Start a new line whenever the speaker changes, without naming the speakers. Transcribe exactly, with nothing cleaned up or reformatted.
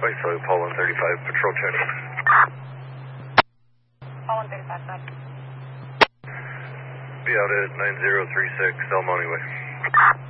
Wait, so Paul one thirty-five, patrol check.
Paul one thirty-five, go ahead.
Be out at nine zero three six, Elm Way.